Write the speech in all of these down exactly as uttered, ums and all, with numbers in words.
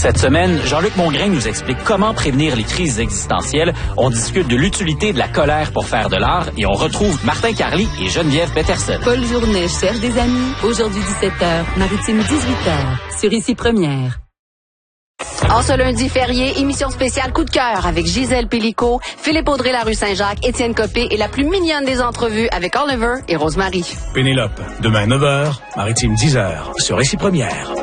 Cette semaine, Jean-Luc Mongrain nous explique comment prévenir les crises existentielles. On discute de l'utilité de la colère pour faire de l'art et on retrouve Martin Carly et Geneviève Peterson. Paul Journet cherche des amis. Aujourd'hui dix-sept heures, Maritime dix-huit heures, sur Ici Première. En ce lundi férié, émission spéciale Coup de cœur avec Gisèle Pellicot, Philippe Audrey, la rue Saint-Jacques, Étienne Copé et la plus mignonne des entrevues avec Oliver et Rosemary. Pénélope, demain neuf heures, Maritime dix heures, sur Ici Première.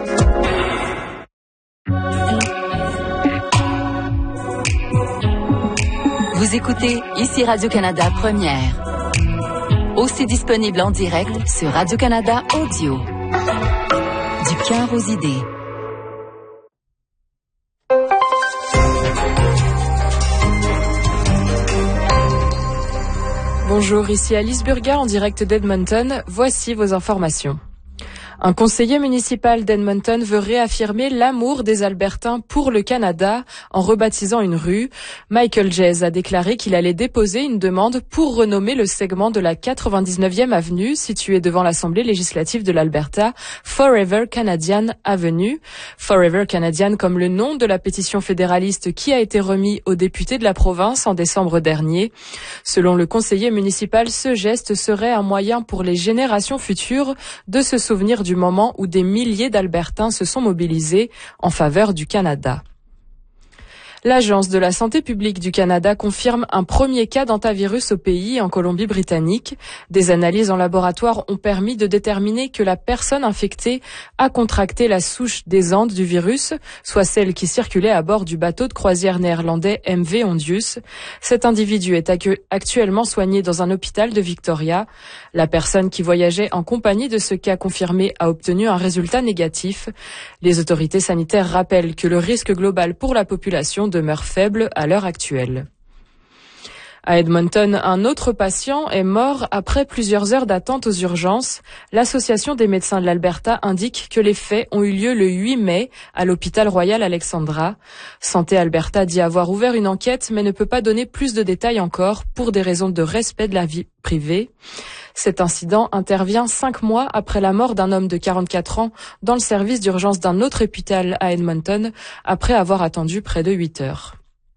Vous écoutez Ici Radio-Canada Première. Aussi disponible en direct sur Radio-Canada Audio. Du cœur aux idées. Bonjour, ici Alice Burga en direct d'Edmonton. Voici vos informations. Un conseiller municipal d'Edmonton veut réaffirmer l'amour des Albertains pour le Canada en rebaptisant une rue. Michael Jayes a déclaré qu'il allait déposer une demande pour renommer le segment de la quatre-vingt-dix-neuvième avenue située devant l'Assemblée législative de l'Alberta Forever Canadian Avenue. Forever Canadian comme le nom de la pétition fédéraliste qui a été remis aux députés de la province en décembre dernier. Selon le conseiller municipal, ce geste serait un moyen pour les générations futures de se souvenir du moment où des milliers d'Albertains se sont mobilisés en faveur du Canada. L'Agence de la santé publique du Canada confirme un premier cas d'hantavirus au pays, en Colombie-Britannique. Des analyses en laboratoire ont permis de déterminer que la personne infectée a contracté la souche des Andes du virus, soit celle qui circulait à bord du bateau de croisière néerlandais M V Ondius. Cet individu est actuellement soigné dans un hôpital de Victoria. La personne qui voyageait en compagnie de ce cas confirmé a obtenu un résultat négatif. Les autorités sanitaires rappellent que le risque global pour la population demeure faible à l'heure actuelle. À Edmonton, un autre patient est mort après plusieurs heures d'attente aux urgences. L'Association des médecins de l'Alberta indique que les faits ont eu lieu le huit mai à l'hôpital Royal Alexandra. Santé Alberta dit avoir ouvert une enquête mais ne peut pas donner plus de détails encore pour des raisons de respect de la vie privée. Cet incident intervient cinq mois après la mort d'un homme de quarante-quatre ans dans le service d'urgence d'un autre hôpital à Edmonton après avoir attendu près de huit heures.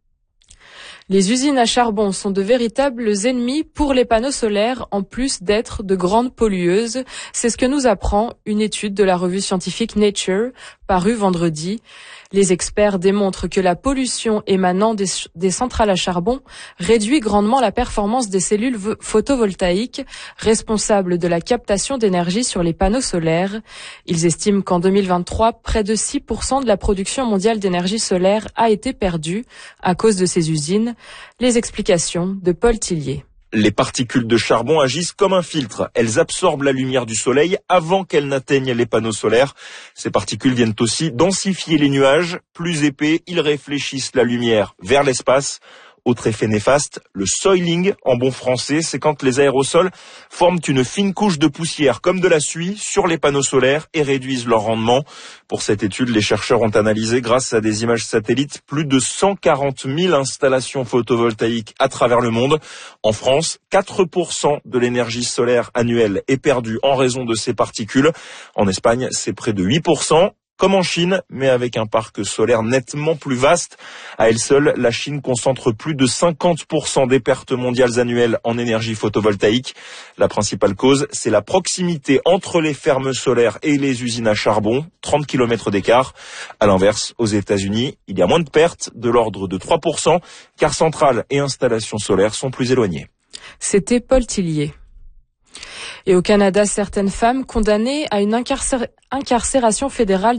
Les usines à charbon sont de véritables ennemis pour les panneaux solaires en plus d'être de grandes pollueuses. C'est ce que nous apprend une étude de la revue scientifique Nature parue vendredi. Les experts démontrent que la pollution émanant des, des centrales à charbon réduit grandement la performance des cellules photovoltaïques responsables de la captation d'énergie sur les panneaux solaires. Ils estiment qu'en deux mille vingt-trois, près de six pour cent de la production mondiale d'énergie solaire a été perdue à cause de ces usines. Les explications de Paul Tillier. Les particules de charbon agissent comme un filtre. Elles absorbent la lumière du soleil avant qu'elles n'atteignent les panneaux solaires. Ces particules viennent aussi densifier les nuages. Plus épais, ils réfléchissent la lumière vers l'espace. Autre effet néfaste, le soiling en bon français, c'est quand les aérosols forment une fine couche de poussière comme de la suie sur les panneaux solaires et réduisent leur rendement. Pour cette étude, les chercheurs ont analysé grâce à des images satellites plus de cent quarante mille installations photovoltaïques à travers le monde. En France, quatre pour cent de l'énergie solaire annuelle est perdue en raison de ces particules. En Espagne, c'est près de huit pour cent. Comme en Chine, mais avec un parc solaire nettement plus vaste. À elle seule, la Chine concentre plus de cinquante pour cent des pertes mondiales annuelles en énergie photovoltaïque. La principale cause, c'est la proximité entre les fermes solaires et les usines à charbon, trente kilomètres d'écart. À l'inverse, aux États-Unis, il y a moins de pertes, de l'ordre de trois pour cent, car centrales et installations solaires sont plus éloignées. C'était Paul Tillier. Et au Canada, certaines femmes condamnées à une incarcération fédérale